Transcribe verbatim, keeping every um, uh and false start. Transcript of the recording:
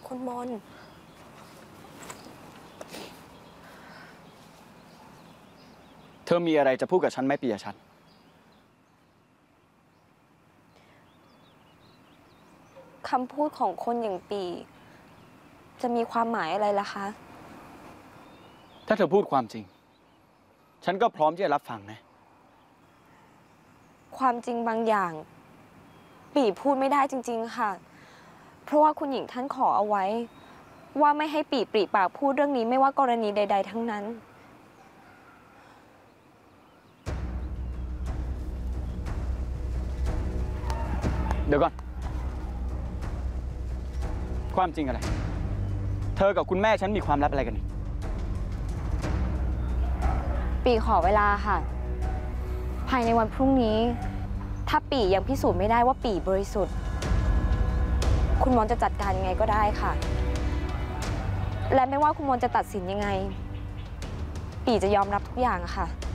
คุณมนเธอมีอะไรจะพูดกับฉันไหมปิยชัดคำพูดของคนอย่างปีจะมีความหมายอะไรล่ะคะถ้าเธอพูดความจริงฉันก็พร้อมที่จะรับฟังนะความจริงบางอย่างปีพูดไม่ได้จริงๆค่ะเพราะว่าคุณหญิงท่านขอเอาไว้ว่าไม่ให้ปีปริปากพูดเรื่องนี้ไม่ว่ากรณีใดๆทั้งนั้นเดี๋ยวก่อนความจริงอะไรเธอกับคุณแม่ฉันมีความลับอะไรกันนี่ปีขอเวลาค่ะภายในวันพรุ่งนี้ถ้าปียังพิสูจน์ไม่ได้ว่าปีบริสุทธิ์คุณมนจะจัดการยังไงก็ได้ค่ะและไม่ว่าคุณมนจะตัดสินยังไงปีจะยอมรับทุกอย่างค่ะ